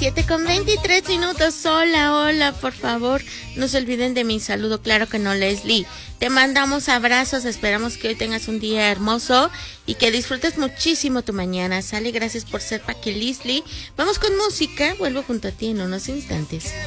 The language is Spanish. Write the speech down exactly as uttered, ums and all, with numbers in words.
siete con veintitrés minutos. Hola, hola, por favor, no se olviden de mi saludo. Claro que no, Leslie. Te mandamos abrazos, esperamos que hoy tengas un día hermoso y que disfrutes muchísimo tu mañana. Sale, gracias por ser Paqui Leslie. Vamos con música, vuelvo junto a ti en unos instantes.